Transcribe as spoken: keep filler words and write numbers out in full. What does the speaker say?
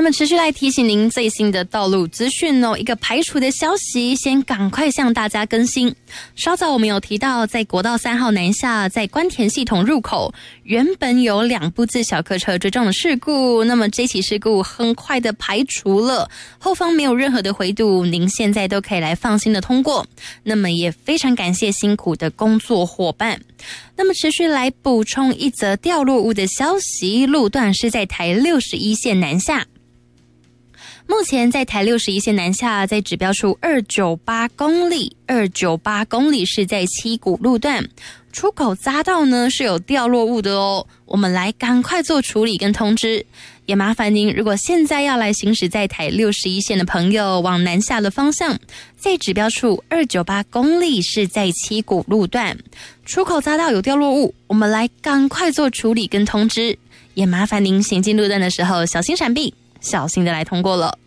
那么持续来提醒您最新的道路资讯哦，一个排除的消息，先赶快向大家更新。稍早我们有提到，在国道三号南下，在关田系统入口，原本有两部自小客车追撞的事故，那么这起事故很快的排除了，后方没有任何的回堵，您现在都可以来放心的通过。那么也非常感谢辛苦的工作伙伴。那么持续来补充一则掉落物的消息，路段是在台六十一线南下。目前在台六十一线南下，在指标处二九八公里，二九八公里是在七股路段，出口匝道呢是有掉落物的哦，我们来赶快做处理跟通知。也麻烦您，如果现在要来行驶在台六十一线的朋友，往南下的方向，在指标处二九八公里是在七股路段，出口匝道有掉落物，我们来赶快做处理跟通知。也麻烦您行进路段的时候，小心闪避，小心的来通过了。